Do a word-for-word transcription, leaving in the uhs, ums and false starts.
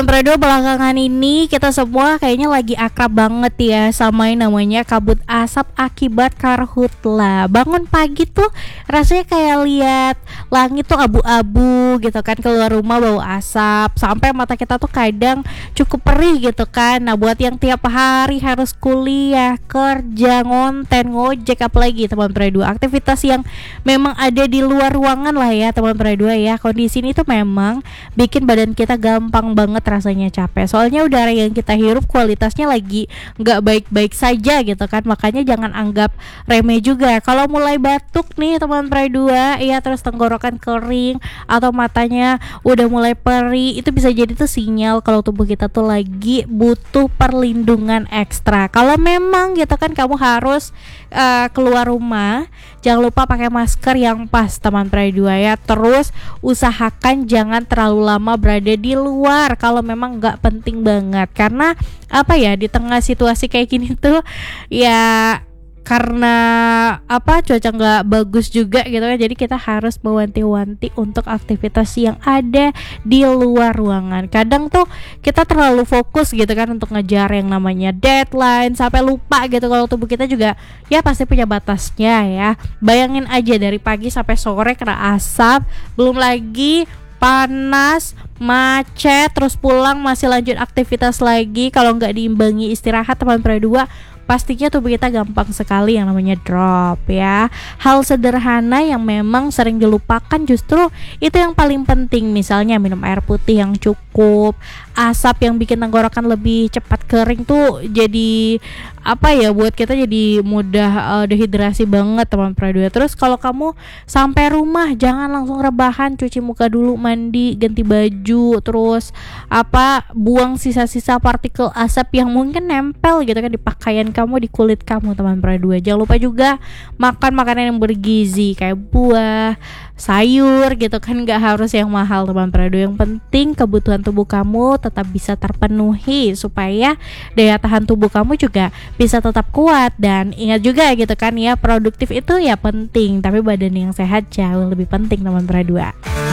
teman Predo, belakangan ini kita semua kayaknya lagi akrab banget ya sama yang namanya kabut asap akibat karhutla. Bangun pagi tuh rasanya kayak lihat langit tuh abu-abu gitu kan, keluar rumah bau asap, sampai mata kita tuh kadang cukup perih gitu kan. Nah buat yang tiap hari harus kuliah, kerja, ngonten, ngojek, apalagi teman Predo, aktivitas yang memang ada di luar ruangan lah ya teman Predo ya. Kondisi ini tuh memang bikin badan kita gampang banget rasanya capek, soalnya udara yang kita hirup kualitasnya lagi nggak baik-baik saja gitu kan. Makanya jangan anggap remeh juga kalau mulai batuk nih teman Predua ya, terus tenggorokan kering atau matanya udah mulai perih, itu bisa jadi tuh sinyal kalau tubuh kita tuh lagi butuh perlindungan ekstra. Kalau memang gitu kan kamu harus uh, keluar rumah, jangan lupa pakai masker yang pas teman Predua ya. Terus usahakan jangan terlalu lama berada di luar kalau memang nggak penting banget, karena apa ya, di tengah situasi kayak gini tuh ya, karena apa, cuaca nggak bagus juga gitu ya, jadi kita harus mewanti-wanti untuk aktivitas yang ada di luar ruangan. Kadang tuh kita terlalu fokus gitu kan untuk ngejar yang namanya deadline, sampai lupa gitu kalau tubuh kita juga ya pasti punya batasnya ya. Bayangin aja dari pagi sampai sore kena asap, belum lagi panas, macet, terus pulang masih lanjut aktivitas lagi. Kalau nggak diimbangi istirahat teman Predua, pastinya tubuh kita gampang sekali yang namanya drop ya. Hal sederhana yang memang sering dilupakan justru itu yang paling penting. Misalnya minum air putih yang cukup, asap yang bikin tenggorokan lebih cepat kering tuh jadi apa ya, buat kita jadi mudah uh, dehidrasi banget teman Predua. Terus kalau kamu sampai rumah jangan langsung rebahan, cuci muka dulu, mandi, ganti baju, terus apa, buang sisa-sisa partikel asap yang mungkin nempel gitu kan di pakaian kamu, di kulit kamu teman Predua. Jangan lupa juga makan makanan yang bergizi kayak buah, sayur gitu kan, nggak harus yang mahal teman Predua. Yang penting kebutuhan tubuh kamu tetap bisa terpenuhi supaya daya tahan tubuh kamu juga bisa tetap kuat. Dan ingat juga gitu kan ya, produktif itu ya penting, tapi badan yang sehat jauh lebih penting teman Predua.